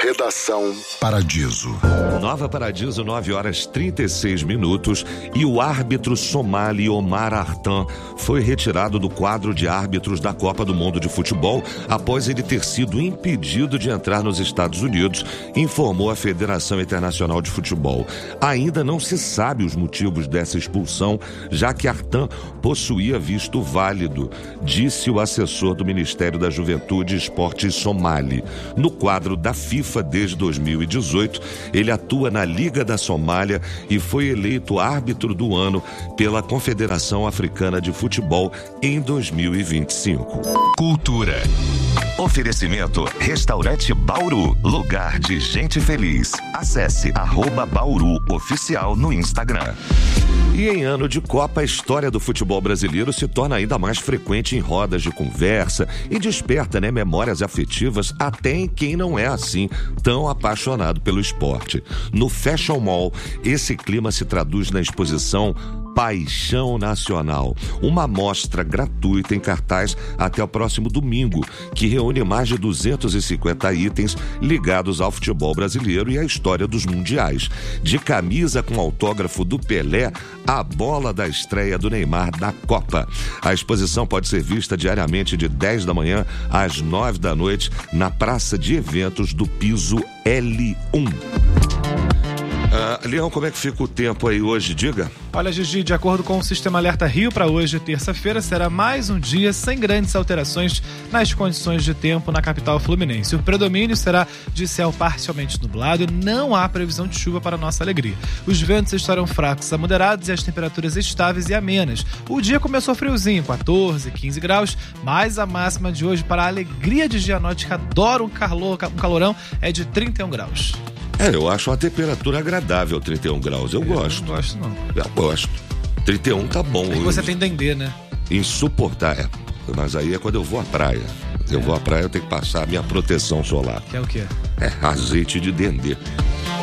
Redação Paradiso. Nova Paradiso, 9h36, e o árbitro somali Omar Artan foi retirado do quadro de árbitros da Copa do Mundo de Futebol após ele ter sido impedido de entrar nos Estados Unidos, informou a Federação Internacional de Futebol. Ainda não se sabe os motivos dessa expulsão, já que Artan possuía visto válido, disse o assessor do Ministério da Juventude e Esportes Somali. No quadro da FIFA desde 2018, ele atua na Liga da Somália e foi eleito árbitro do ano pela Confederação Africana de Futebol em 2025. Cultura. Oferecimento Restaurante Bauru, lugar de gente feliz. Acesse @Bauru Oficial no Instagram. E em ano de Copa, a história do futebol brasileiro se torna ainda mais frequente em rodas de conversa e desperta, memórias afetivas até em quem não é assim tão apaixonado pelo esporte. No Fashion Mall, esse clima se traduz na exposição Paixão Nacional, uma mostra gratuita em cartaz até o próximo domingo, que reúne mais de 250 itens ligados ao futebol brasileiro e à história dos mundiais. De camisa com autógrafo do Pelé, a bola da estreia do Neymar da Copa. A exposição pode ser vista diariamente de 10 da manhã às 9 da noite na Praça de Eventos do Piso L1. Leão, como é que fica o tempo aí hoje? Diga. Olha, Gigi, de acordo com o Sistema Alerta Rio, para hoje, terça-feira, será mais um dia sem grandes alterações nas condições de tempo na capital fluminense. O predomínio será de céu parcialmente nublado e não há previsão de chuva para nossa alegria. Os ventos estarão fracos a moderados e as temperaturas estáveis e amenas. O dia começou friozinho, 14, 15 graus, mas a máxima de hoje, para a alegria de Gianotti, que adora um calorão, é de 31 graus. Eu acho uma temperatura agradável, 31 graus. Eu gosto. Não gosto, não. Eu gosto. 31 tá bom. Você tem dendê, né? Insuportável. Mas aí é quando eu vou à praia. Eu vou à praia, eu tenho que passar a minha proteção solar. Que é o quê? Azeite de dendê.